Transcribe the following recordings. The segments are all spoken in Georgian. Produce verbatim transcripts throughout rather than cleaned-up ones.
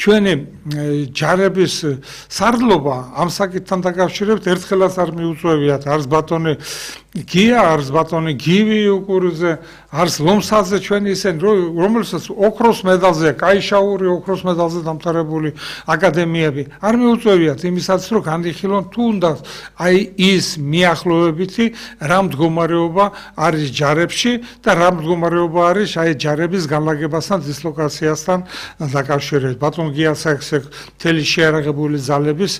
ჩვენი ჯარების სარდლობა ამ საკითხთან დაკავშირებით ერთხელაც არ მიუწევიათ არც ბატონი გია, არც ბატონი გივი უკურზე, არც ლომსაძე ჩვენი ისინი, რომელსაც ოქროს მედალზე, კაიშაური ოქროს მედალზე დამთავრებული აკადემიები არ მიუწევიათ იმისაც, რომ განიხილონ თუნდაც აი ის მიახლოებითი რა მდგომარეობა არის ჯარებში და რა მდგომარეობა არის აი ჯარების განლაგებასთან, დისლოკაციასთან დაკავშირებით. ბატონ გიას ეს მთელი შეიარაღებული ძალების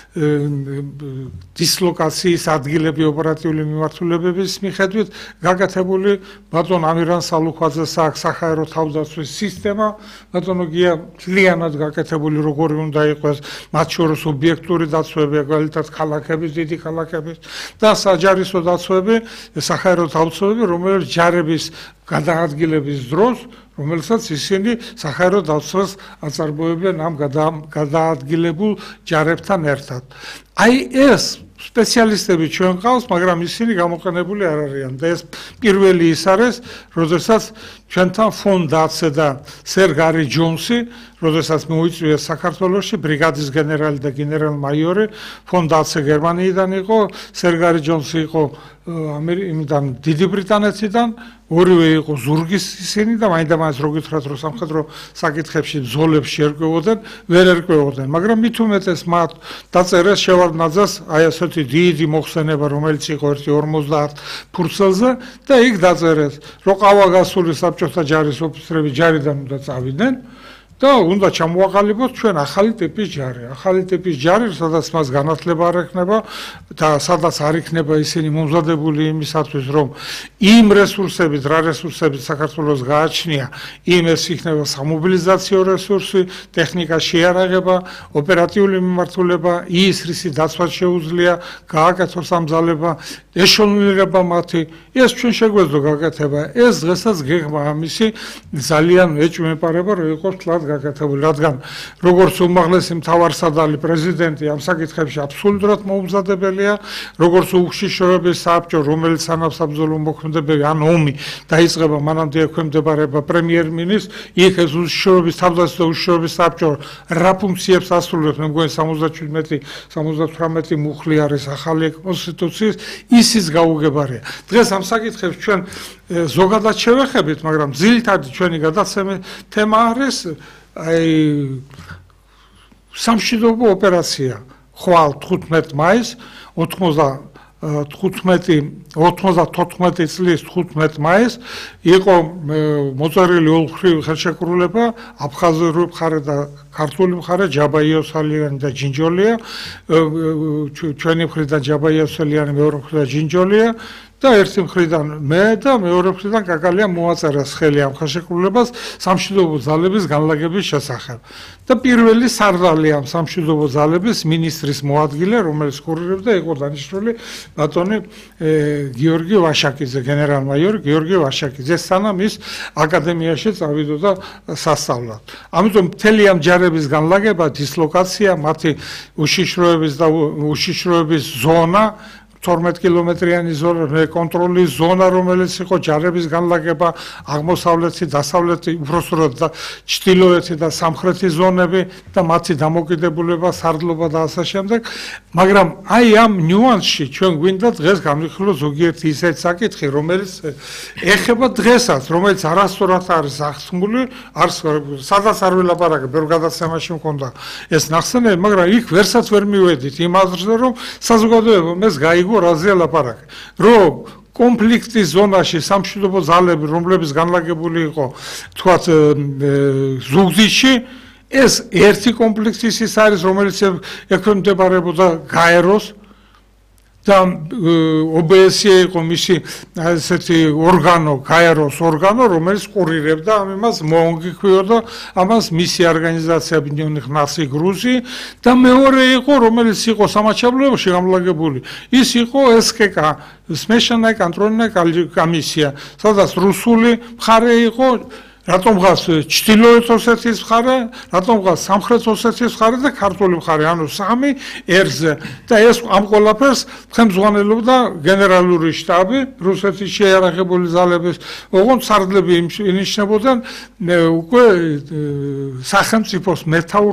დისლოკაციის ადგილები ოპერატიული მიმართულებების მიხედვით გაკეთებული ბატონ ამირან სალუქვაძეს აქვს საჰაერო თავდაცვის სისტემა, ბატონო გია მთლიანად გაკეთებული როგორი უნდა იყოს მათ შორის ობიექტური დაცვები, მაგალითად ქალაქების, დიდი ქალაქების და საჯარისო დაცვები, საჰაერო თავდაცვები, რომელიც ჯარების გადაადგილების დროს რომელსაც ისინი საჰაერო დაცვას აწარმოებენ ამ გადაადგილებულ ჯარებთან ერთად. აი ეს სპეციალისტები ჩვენ ყავს, მაგრამ ისინი გამოყენებული არ არიან და ეს პირველი ის არის, როდესაც ჩვენთან ფონ დაცე და სერ გარი ჯონსი, როდესაც მოიწვია საქართველოში ბრიგადის გენერალი და გენერალ-მაიორი, ფონ დაცე გერმანიიდან იყო, სერ გარი ჯონსი იყო ამერიკიდან, დიდი ბრიტანეთიდან, ორივე იყო ზურგის ისინი და მაინდა-მაინც რო გითხრათ, რომ სამხედრო საკითხებში ბრძოლებში ერკვევოდნენ, ვერ ერკვევოდნენ, მაგრამ მით უმეტეს მათ დაწერეს შევარდნაძეს აი ასეთი დიდი მოხსენება, რომელიც იყო ერთი ორმოცდაათ ფურცელზე და იქ დაწერეს, რომ ყავა გასული საბჭოთა ჯარის ოფიცრები ჯარიდან უნდა წავიდნენ და უნდა ჩამოაყალიბოთ ჩვენ ახალი ტიპის ჯარი. ახალი ტიპის ჯარი, სადაც მას განათლება არ ექნება და სადაც არ იქნება ისინი მომზადებული იმისათვის, რომ იმ რესურსებით, რა რესურსებით საქართველოს გააჩნია, იმ ეს იქნება სამობილიზაციო რესურსი, ტექნიკა შეიარაღება, ოპერატიული მიმართულება, ის რისი დაცვა შეუძლია, გააკეთოს ამძალება, ეშელონირება მათი, ეს ჩვენ შეგვეძლო გაკეთება. ეს დღესაც გეგმა ამისი ძალიან ეჭვმეპარება, რომ იყოს თლად გაკეთებული, რადგან როგორც უმაღლესი მთავარსარდალი პრეზიდენტი ამ საკითხებში აბსოლუტურად მოუმზადებელია, როგორც უშიშროების საბჭო, რომელიც სანავსაბრძოლო მოქმედებები ან ომი დაიწყება, მანამდე ექვემდებარება პრემიერ-მინისტრს, იქ ეს უშიშროების თავდაცვის და უშიშროების საბჭო რა ფუნქციებს ასრულებს, მე მგონი სამოცდაშვიდმეტი სამოცდათვრამეტი მუხლი არის ახალი კონსტიტუციის, ისიც გაუგებარია. დღეს ამ საკითხებს ჩვენ ზოგადად შევეხებით, მაგრამ ძირითადი ჩვენი გადაცემი თემა არის აი სამშვიდობო ოპერაცია ხვალ თხუთმეტ მაისს ოცდათოთხმეტი წლის თხუთმეტ მაისს იყო მოწერილი ოლქრივი ხელშეკრულება, აფხაზური მხარე და ქართული მხარე, ჯაბაიოსალიანი და ჯინჯოლია, ჩვენი მხრიდან ჯაბაიოსალიანი, მეორე მხრიდან ჯინჯოლია და ერთი მხრიდან მე და მეორე მხრიდან კაკალია მოაწერეს ხელი ამ ხელშეკრულებას სამშვიდობო ძალების განლაგების შესახებ. და პირველი სარდალი ამ სამშვიდობო ძალების მინისტრის მოადგილე, რომელიც კურირებდა, იყო დანიშნული ბატონი გიორგი ვაშაკიძე, გენერალ-მაიორი გიორგი ვაშაკიძე, სანამ ის აკადემიაში წავიდოდა სასწავლად. ამიტომ მთელი ამ ჯარების განლაგება, დისლოკაცია, მათი უშიშროების და უშიშროების ზონა, თორმეტ კილომეტრიანი ზონა, კონტროლის ზონა, რომელიც იყო ჯარების განლაგება, აღმოსავლეთი, დასავლეთი, უბრალოდ და ჩრდილოეთი და სამხრეთი ზონები და მათი დამოკიდებულება, სარდლობა და ასე შემდეგ. მაგრამ აი ამ ნიუანსში ჩვენ გვინდა დღეს განვიხილოთ ზოგიერთი ისეთი საკითხი, რომელიც ეხება დღესაც, რომელიც არასწორად არის აღთქმული, სადაც არ ვილაპარაკე, ბევრ გადაცემაში მქონდა ეს ნახსენები, მაგრამ იქ ვერსაც ვერ მივედით იმ აზრზე, რომ საზოგადოებამ ეს გაიგო რაზე ლაპარაკი, რომ კონფლიქტის ზონაში სამშვიდობო ძალები, რომლებიც განლაგებული იყო, თქვათ, ზუგდიდში, ეს ერთი კონფლიქტის ის არის, რომელიც ექვემდებარებოდა გაეროს და ობსე იყო მისი ესეთი ორგანო, გაეროს ორგანო, რომელიც კურირებდა ამ იმას, მონგი ქვიოდა, ამას მისი ორგანიზაცია ბინიონი ხნასი გრუზი და მეორე იყო, რომელიც იყო სამაჩაბლოებში გამლაგებული, ის იყო ეს კე კა, სმეშანაი კონტროლნაი კომისია, სადაც რუსული მხარე იყო, რატომღაც ჩრდილოეთ ოსეთის მხარე, რატომღაც სამხრეთ ოსეთის მხარე და ქართული მხარე, ანუ სამი ერზე და ეს ამ ყველაფერს ხელმძღვანელობდა გენერალური შტაბი, რუსეთის შეიარაღებული ძალების, ოღონდ სარდლები ინიშნებოდნენ უკვე სახელმწიფოს მეთაურ